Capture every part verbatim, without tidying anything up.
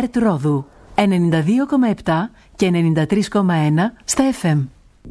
ΕΡΤ Ρόδου ενενήντα δύο κόμμα επτά και ενενήντα τρία κόμμα ένα στα εφ εμ.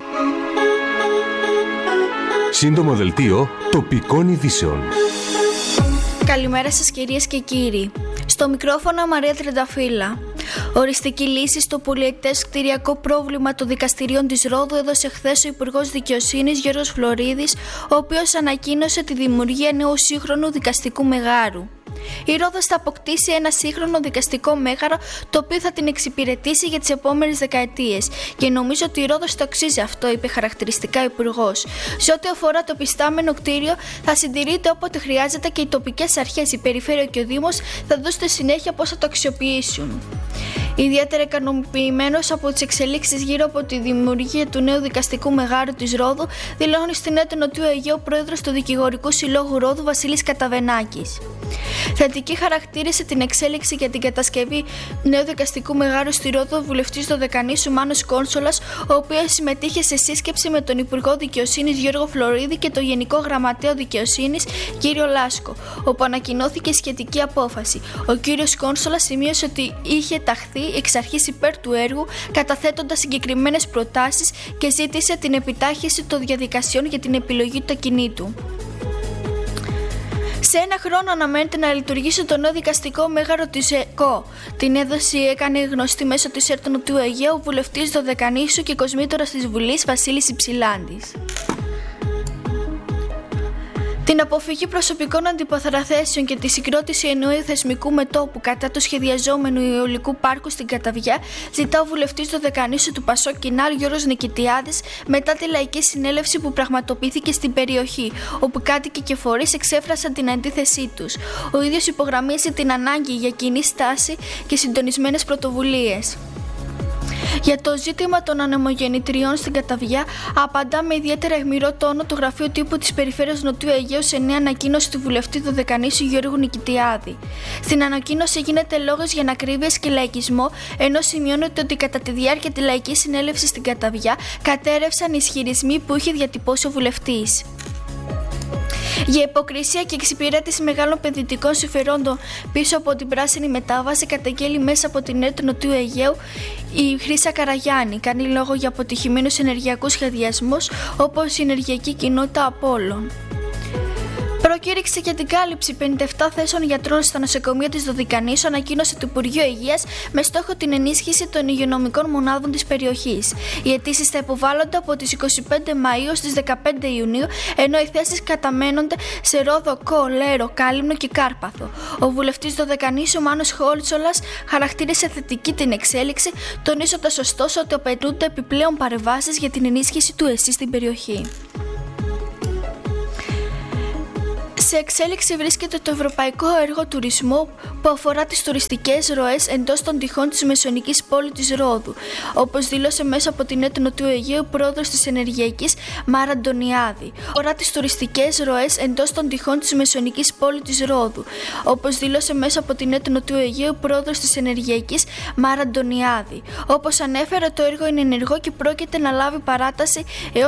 Σύντομο δελτίο τοπικών ειδήσεων. Καλημέρα σας κυρίες και κύριοι. Στο μικρόφωνο Μαρία Τρενταφύλλα. Οριστική λύση στο πολυετές κτηριακό πρόβλημα των δικαστηρίων της Ρόδου έδωσε χθες ο Υπουργός Δικαιοσύνης Γιώργος Φλωρίδης, ο οποίος ανακοίνωσε τη δημιουργία νέου σύγχρονου δικαστικού μεγάρου. Η Ρόδος θα αποκτήσει ένα σύγχρονο δικαστικό μέγαρο, το οποίο θα την εξυπηρετήσει για τις επόμενες δεκαετίες. Και νομίζω ότι η Ρόδος το αξίζει αυτό, είπε χαρακτηριστικά ο Υπουργός. Σε ό,τι αφορά το πιστάμενο κτίριο, θα συντηρείται όποτε χρειάζεται και οι τοπικές αρχές, η Περιφέρεια και ο Δήμος θα δώσουν συνέχεια πώς θα το αξιοποιήσουν. Ιδιαίτερα ικανοποιημένος από τις εξελίξεις γύρω από τη δημιουργία του νέου δικαστικού μεγάρου της Ρόδου, δηλώνει στην ΕΡΤ Νοτιού Αιγαίου πρόεδρος του Δικηγορικού Συλλόγου Ρόδου Βασίλης Καταβενάκης. Θετική χαρακτήρισε την εξέλιξη για την κατασκευή νέου δικαστικού μεγάρου στη Ρόδο ο βουλευτής του Δεκανήσου Μάνος Κόνσολας, ο οποίος συμμετείχε σε σύσκεψη με τον Υπουργό Δικαιοσύνης Γιώργο Φλωρίδη και τον Γενικό Γραμματέα Δικαιοσύνης κύριο Λάσκο, όπου ανακοινώθηκε σχετική απόφαση. Ο κύριος Κόνσολας σημείωσε ότι είχε ταχθεί εξ αρχής υπέρ του έργου, καταθέτοντας συγκεκριμένες προτάσεις και ζήτησε την επιτάχυνση των διαδικασιών για την επιλογή του ακινήτου. Σε ένα χρόνο αναμένεται να λειτουργήσει το νέο δικαστικό μέγαρο της ΕΚΟ. Την έδωση έκανε γνωστή μέσω της ΕΡΤ Νοτιού Αιγαίου ο βουλευτής του Δεκανήσου και κοσμήτωρας της Βουλής Βασίλης Υψηλάντης. Την αποφυγή προσωπικών αντιπαραθέσεων και τη συγκρότηση εννοίου θεσμικού μετώπου κατά του σχεδιαζόμενου αιωλικού πάρκου στην Καταβιά ζητά ο βουλευτής του Δεκανήσου του Πασόκ Κινάλ Γιώργος Νικητιάδης μετά τη λαϊκή συνέλευση που πραγματοποιήθηκε στην περιοχή, όπου κάτοικοι και φορείς εξέφρασαν την αντίθεσή τους. Ο ίδιος υπογραμμίζει την ανάγκη για κοινή στάση και συντονισμένες πρωτοβουλίες. Για το ζήτημα των ανεμογεννητριών στην Καταβιά, απαντά με ιδιαίτερα αιχμηρό τόνο το γραφείο τύπου της Περιφέρειας Νοτιού Αιγαίου σε νέα ανακοίνωση του βουλευτή του Δεκανήσου Γιώργου Νικητιάδη. Στην ανακοίνωση γίνεται λόγος για ανακρίβειες και λαϊκισμό, ενώ σημειώνεται ότι κατά τη διάρκεια της λαϊκής συνέλευσης στην Καταβιά κατέρευσαν ισχυρισμοί που είχε διατυπώσει ο βουλευτής. Για υποκρισία και εξυπηρέτηση μεγάλων επενδυτικών συμφερόντων πίσω από την πράσινη μετάβαση, καταγγέλει μέσα από την ΕΡΤ Νοτιού Αιγαίου η Χρύσα Καραγιάννη. Κάνει λόγο για αποτυχημένους ενεργειακούς σχεδιασμούς, όπως η ενεργειακή κοινότητα Απόλλων. Προκήρυξη για την κάλυψη πενήντα επτά θέσεων γιατρών στα νοσοκομεία της Δωδικανήσου, ανακοίνωσε το Υπουργείο Υγείας με στόχο την ενίσχυση των υγειονομικών μονάδων της περιοχής. Οι αιτήσεις θα υποβάλλονται από τις είκοσι πέντε Μαΐου στις δεκαπέντε Ιουνίου, ενώ οι θέσεις καταμένονται σε Ρόδο, Κο, Λέρο, Κάλυμνο και Κάρπαθο. Ο βουλευτής του Δωδικανήσου Μάνος Κόνσολας χαρακτήρισε θετική την εξέλιξη, τονίζοντας ωστόσο ότι απαιτούνται επιπλέον παρεμβάσεις για την ενίσχυση του ΕΣΥ στην περιοχή. Σε εξέλιξη βρίσκεται το ευρωπαϊκό έργο τουρισμού που αφορά τις τουριστικές ροές εντός των τυχών της μεσαιωνικής πόλης της Ρόδου, όπως δήλωσε μέσα από την ΕΡΤ Νοτιού Αιγαίου πρόεδρος της Ενεργειακής Μάρα Αντωνιάδη. Αφορά τις τουριστικές ροές εντός των τυχών της μεσαιωνικής πόλης της Ρόδου, όπως δήλωσε μέσα από την ΕΡΤ Νοτιού Αιγαίου πρόεδρος της Ενεργειακής Μάρα Αντωνιάδη. Όπως ανέφερε, το έργο είναι ενεργό και πρόκειται να λάβει παράταση έως